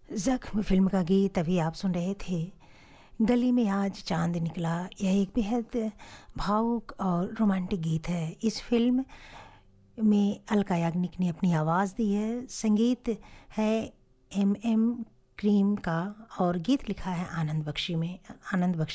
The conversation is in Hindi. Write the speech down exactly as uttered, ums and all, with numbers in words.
ज़ख्म फ़िल्म का गीत अभी आप सुन रहे थे। गली में आज चाँद निकला, यह एक बेहद भावुक और रोमांटिक गीत है। इस फ़िल्म में अलका याग्निक ने अपनी आवाज़ दी है। संगीत है एम एम क्रीम का और गीत लिखा है आनंद बख्शी में आनंद बख्शी